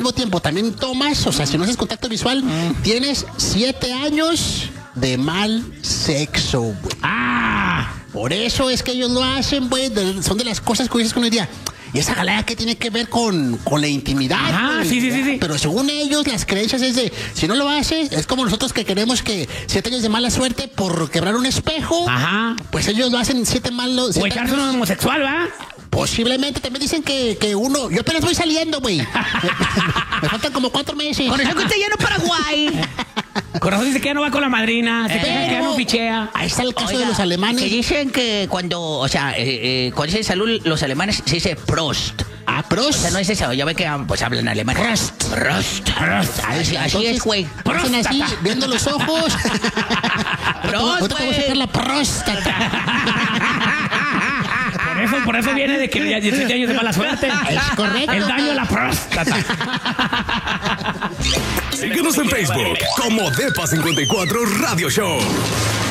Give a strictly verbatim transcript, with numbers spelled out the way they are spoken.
mismo tiempo también tomas, o sea, si no haces contacto visual, mm. tienes siete años de mal sexo, güey. ¡Ah! Por eso es que ellos lo hacen, güey. Son de las cosas que dices con el día. ¿Y esa galera qué tiene que ver con, con la intimidad? Ah, sí, sí, sí, sí. Pero según ellos, las creencias es de, si no lo haces, es como nosotros que queremos que siete años de mala suerte por quebrar un espejo. Ajá. Pues ellos lo hacen siete malos. O echarse un homosexual, ¿va? Posiblemente. También dicen que, que uno... Yo apenas voy saliendo, güey. me, me faltan como cuatro meses. Con eso que usted ya no Paraguay. Corazón dice que ya no va con la madrina, se Pero, que ya no fichea. Ahí está el caso Oiga, de los alemanes. Que dicen que cuando, o sea, eh, eh, cuando dicen salud, los alemanes se dice Prost. Ah, Prost. O sea, no es eso, ya ve que pues hablan alemán. Prost. Prost. Prost. Así, así es, güey. Hacen así, viendo los ojos. Prost, Ahorita te voy a sacar la próstata. Por eso, por eso viene de que ya diecisiete años de mala suerte. Es correcto. El daño a la próstata. Síguenos en Facebook como Depa cincuenta y cuatro Radio Show.